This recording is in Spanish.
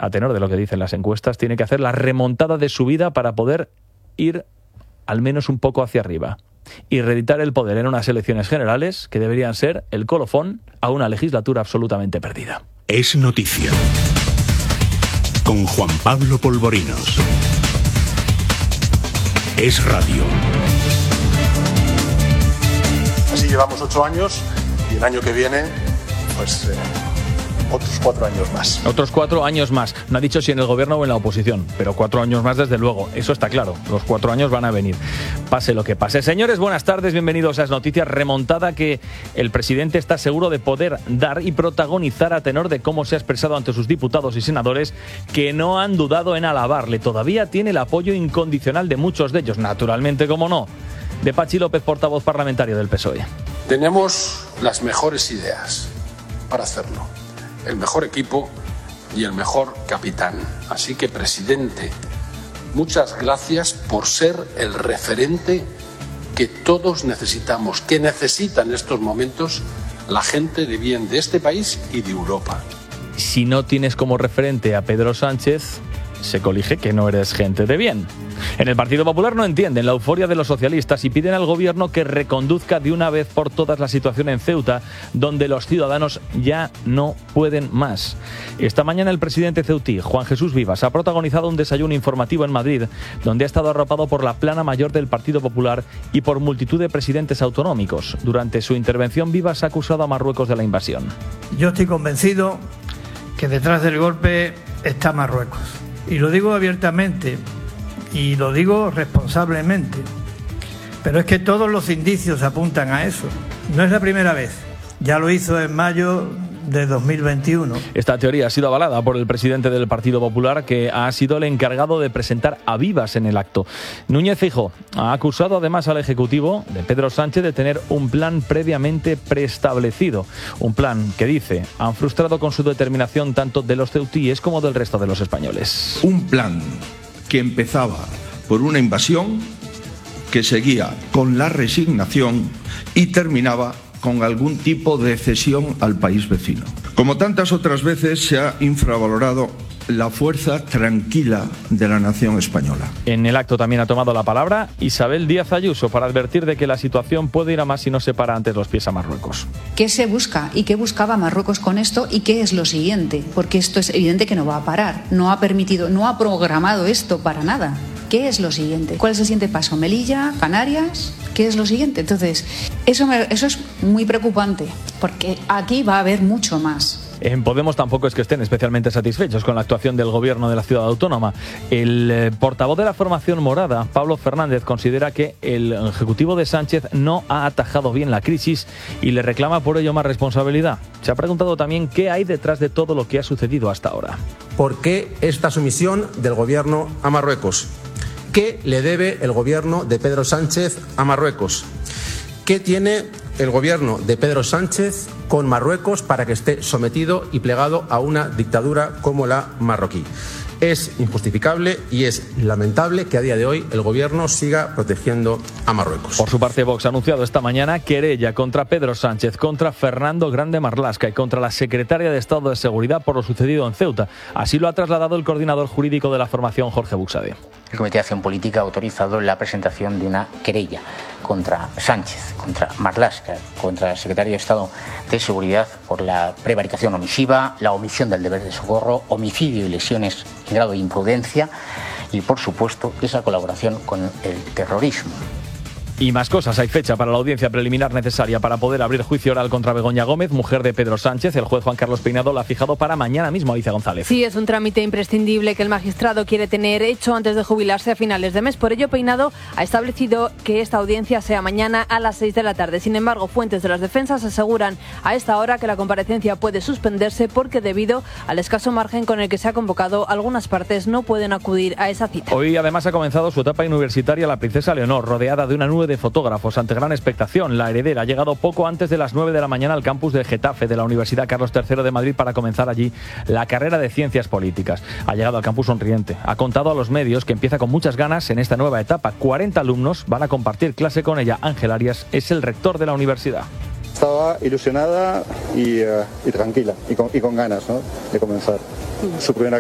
a tenor de lo que dicen las encuestas, tiene que hacer la remontada de su vida para poder ir al menos un poco hacia arriba y reeditar el poder en unas elecciones generales que deberían ser el colofón a una legislatura absolutamente perdida. Es noticia. Con Juan Pablo Polvorinos. Es radio. Así llevamos 8 años y el año que viene, pues otros 4 años más. Otros 4 años más. No ha dicho si en el gobierno o en la oposición, pero 4 años más desde luego. Eso está claro. Los 4 años van a venir. Pase lo que pase. Señores, buenas tardes. Bienvenidos a Es Noticias. Remontada que el presidente está seguro de poder dar y protagonizar a tenor de cómo se ha expresado ante sus diputados y senadores que no han dudado en alabarle. Todavía tiene el apoyo incondicional de muchos de ellos. Naturalmente, como no, de Pachi López, portavoz parlamentario del PSOE. Tenemos las mejores ideas para hacerlo. El mejor equipo y el mejor capitán. Así que, presidente, muchas gracias por ser el referente que todos necesitamos, que necesita en estos momentos la gente de bien de este país y de Europa. Si no tienes como referente a Pedro Sánchez, se colige que no eres gente de bien. En el Partido Popular no entienden la euforia de los socialistas y piden al gobierno que reconduzca de una vez por todas la situación en Ceuta, donde los ciudadanos ya no pueden más. Esta mañana el presidente ceutí, Juan Jesús Vivas, ha protagonizado un desayuno informativo en Madrid, donde ha estado arropado por la plana mayor del Partido Popular y por multitud de presidentes autonómicos. Durante su intervención, Vivas ha acusado a Marruecos de la invasión. Yo estoy convencido que detrás del golpe está Marruecos. Y lo digo abiertamente y lo digo responsablemente. Pero es que todos los indicios apuntan a eso. No es la primera vez. Ya lo hizo en mayo de 2021. Esta teoría ha sido avalada por el presidente del Partido Popular, que ha sido el encargado de presentar a Vivas en el acto. Núñez Feijóo ha acusado además al Ejecutivo de Pedro Sánchez de tener un plan previamente preestablecido. Un plan que, dice, han frustrado con su determinación tanto de los ceutíes como del resto de los españoles. Un plan que empezaba por una invasión, que seguía con la resignación y terminaba con algún tipo de cesión al país vecino. Como tantas otras veces, se ha infravalorado la fuerza tranquila de la nación española. En el acto también ha tomado la palabra Isabel Díaz Ayuso para advertir de que la situación puede ir a más si no se para antes los pies a Marruecos. ¿Qué se busca y qué buscaba Marruecos con esto y qué es lo siguiente? Porque esto es evidente que no va a parar, no ha permitido, no ha programado esto para nada. ¿Qué es lo siguiente? ¿Cuál es el siguiente paso? ¿Melilla? ¿Canarias? ¿Qué es lo siguiente? Entonces, eso es muy preocupante, porque aquí va a haber mucho más. En Podemos tampoco es que estén especialmente satisfechos con la actuación del gobierno de la ciudad autónoma. El portavoz de la formación morada, Pablo Fernández, considera que el ejecutivo de Sánchez no ha atajado bien la crisis y le reclama por ello más responsabilidad. Se ha preguntado también qué hay detrás de todo lo que ha sucedido hasta ahora. ¿Por qué esta sumisión del gobierno a Marruecos? ¿Qué le debe el gobierno de Pedro Sánchez a Marruecos? ¿Qué tiene el gobierno de Pedro Sánchez con Marruecos para que esté sometido y plegado a una dictadura como la marroquí? Es injustificable y es lamentable que a día de hoy el gobierno siga protegiendo a Marruecos. Por su parte, Vox ha anunciado esta mañana querella contra Pedro Sánchez, contra Fernando Grande Marlaska y contra la secretaria de Estado de Seguridad por lo sucedido en Ceuta. Así lo ha trasladado el coordinador jurídico de la formación, Jorge Buxade. El Comité de Acción Política ha autorizado la presentación de una querella contra Sánchez, contra Marlaska, contra el secretario de Estado de Seguridad por la prevaricación omisiva, la omisión del deber de socorro, homicidio y lesiones en grado de imprudencia y, por supuesto, esa colaboración con el terrorismo. Y más cosas. Hay fecha para la audiencia preliminar necesaria para poder abrir juicio oral contra Begoña Gómez, mujer de Pedro Sánchez. El juez Juan Carlos Peinado la ha fijado para mañana mismo, Alicia González. Sí, es un trámite imprescindible que el magistrado quiere tener hecho antes de jubilarse a finales de mes. Por ello, Peinado ha establecido que esta audiencia sea mañana a las 6 de la tarde. Sin embargo, fuentes de las defensas aseguran a esta hora que la comparecencia puede suspenderse porque, debido al escaso margen con el que se ha convocado, algunas partes no pueden acudir a esa cita. Hoy, además, ha comenzado su etapa universitaria la princesa Leonor, rodeada de una nube de fotógrafos ante gran expectación. La heredera ha llegado poco antes de las 9 de la mañana al campus de Getafe de la Universidad Carlos III de Madrid para comenzar allí la carrera de Ciencias Políticas. Ha llegado al campus sonriente. Ha contado a los medios que empieza con muchas ganas en esta nueva etapa. 40 alumnos van a compartir clase con ella. Ángel Arias es el rector de la universidad. Estaba ilusionada y tranquila y con ganas, ¿no?, de comenzar su primera